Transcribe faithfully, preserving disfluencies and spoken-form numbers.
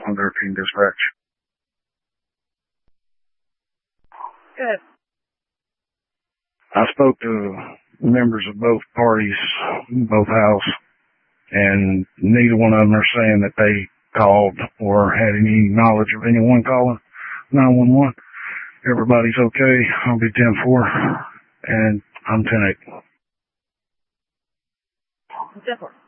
on European Dispatch. Good. I spoke to members of both parties, both houses, and neither one of them are saying that they called or had any knowledge of anyone calling nine one one. Everybody's okay. I'll be ten four, and I'm ten eight. ten four.